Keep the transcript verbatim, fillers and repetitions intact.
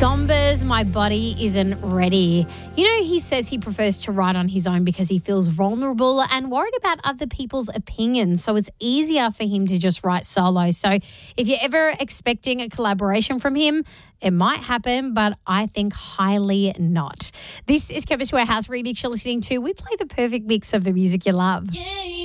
Zombers, My Body Isn't Ready. You know, he says he prefers to write on his own because he feels vulnerable and worried about other people's opinions. So it's easier for him to just write solo. So if you're ever expecting a collaboration from him, it might happen, but I think highly not. This is Chemist Warehouse Remix you're listening to. We play the perfect mix of the music you love. Yeah, yeah.